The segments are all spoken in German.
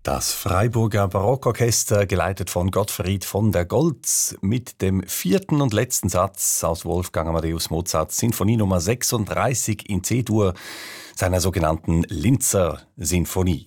Das Freiburger Barockorchester, geleitet von Gottfried von der Goltz, mit dem vierten und letzten Satz aus Wolfgang Amadeus Mozarts Sinfonie Nummer 36 in C-Dur, seiner sogenannten Linzer Sinfonie.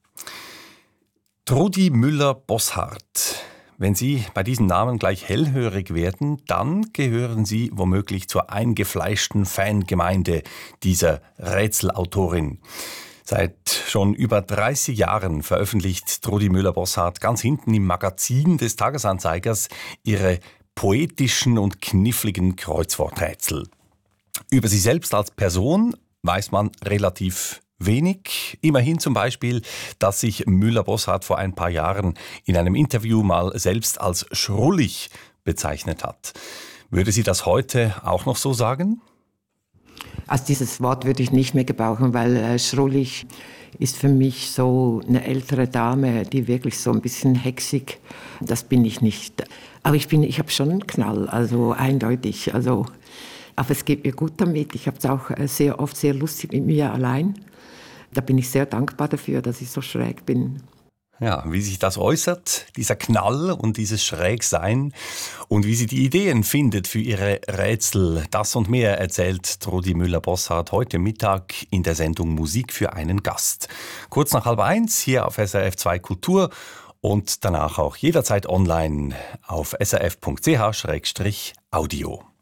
Trudi Müller-Bosshardt. Wenn Sie bei diesem Namen gleich hellhörig werden, dann gehören Sie womöglich zur eingefleischten Fangemeinde dieser Rätselautorin. Seit schon über 30 Jahren veröffentlicht Trudi Müller-Bosshardt ganz hinten im Magazin des Tagesanzeigers ihre poetischen und kniffligen Kreuzworträtsel. Über sie selbst als Person weiß man relativ wenig. Immerhin zum Beispiel, dass sich Müller-Bosshardt vor ein paar Jahren in einem Interview mal selbst als schrullig bezeichnet hat. Würde sie das heute auch noch so sagen? Also dieses Wort würde ich nicht mehr gebrauchen, weil schrullig ist für mich so eine ältere Dame, die wirklich so ein bisschen hexig, das bin ich nicht. Aber ich habe schon einen Knall, also eindeutig. Aber es geht mir gut damit. Ich habe es auch sehr oft sehr lustig mit mir allein. Da bin ich sehr dankbar dafür, dass ich so schräg bin. Ja, wie sich das äußert, dieser Knall und dieses Schrägsein und wie sie die Ideen findet für ihre Rätsel, das und mehr erzählt Trudi Müller-Bosshardt heute Mittag in der Sendung Musik für einen Gast. Kurz nach 12:30 hier auf SRF 2 Kultur und danach auch jederzeit online auf srf.ch/audio.